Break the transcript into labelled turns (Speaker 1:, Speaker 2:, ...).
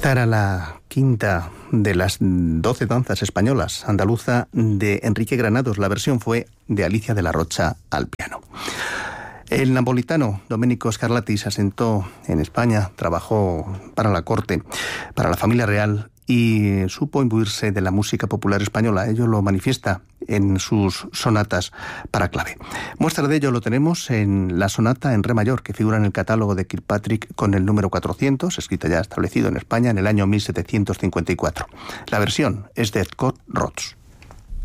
Speaker 1: Esta era la quinta de las 12 danzas españolas, andaluza, de Enrique Granados. La versión fue de Alicia de la Rocha al piano. El napolitano Domenico Scarlatti se asentó en España, trabajó para la corte, para la familia real y supo imbuirse de la música popular española. Ello lo manifiesta en sus sonatas para clave. Muestra de ello lo tenemos en la sonata en re mayor, que figura en el catálogo de Kirkpatrick con el número 400, escrita ya establecido en España en el año 1754. La versión es de Edgard Rots.